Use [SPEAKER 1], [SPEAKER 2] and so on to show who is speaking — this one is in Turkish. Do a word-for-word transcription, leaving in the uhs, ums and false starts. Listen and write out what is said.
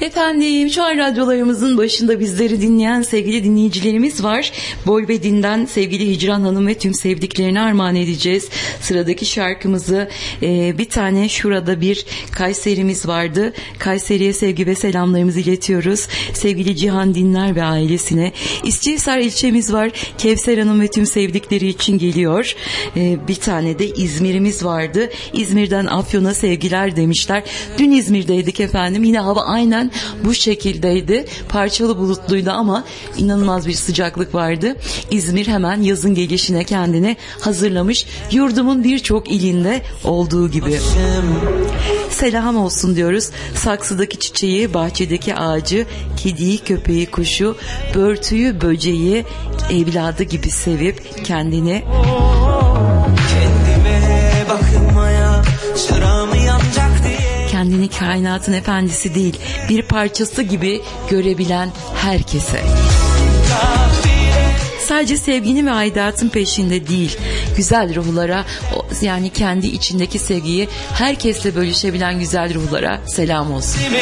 [SPEAKER 1] Efendim, şu an radyolarımızın başında bizleri dinleyen sevgili dinleyicilerimiz var. Bolbedin'den sevgili Hicran Hanım ve tüm sevdiklerini armağan edeceğiz. Sıradaki şarkımızı e, bir tane şurada bir Kayserimiz vardı. Kayseri'ye sevgi ve selamlarımızı iletiyoruz. Sevgili Cihan Dinler ve ailesine. İstihisar ilçemiz var. Kevser Hanım ve tüm sevdikleri için geliyor. E, bir tane de İzmir'imiz vardı. İzmir'den Afyon'a sevgiler demişler. Dün İzmir'deydik efendim. Yine hava aynen bu şekildeydi. Parçalı bulutluydu ama inanılmaz bir sıcaklık vardı. İzmir hemen yazın gelişine kendini hazırlamış. Yurdumun birçok ilinde olduğu gibi. Selam olsun diyoruz. Saksıdaki çiçeği, bahçedeki ağacı, kediyi, köpeği, kuşu, börtüyü, böceği evladı gibi sevip kendini kendime bakılmaya sıramı yanacak diye kendini kainatın efendisi değil, bir parçası gibi görebilen herkese. Sadece sevginin ve aidatın peşinde değil, güzel ruhlara, yani kendi içindeki sevgiyi herkesle bölüşebilen güzel ruhlara selam olsun.